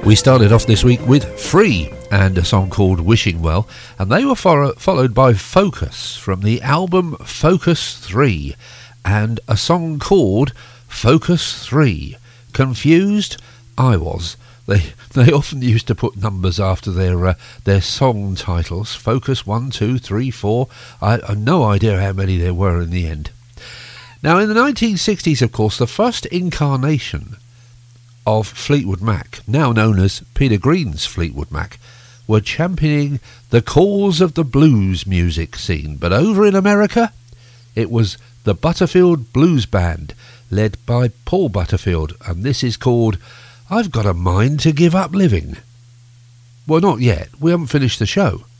We started off this week with Free and a song called Wishing Well, and they were followed by Focus from the album Focus 3 and a song called Focus 3. Confused? I was. They often used to put numbers after their song titles. Focus 1, 2, 3, 4. I have no idea how many there were in the end. Now, in the 1960s, of course, the first incarnation of Fleetwood Mac, now known as Peter Green's Fleetwood Mac, were championing the cause of the blues music scene. But over in America, it was the Butterfield Blues Band, led by Paul Butterfield, and this is called I've Got a Mind to Give Up Living. Well, not yet. We haven't finished the show.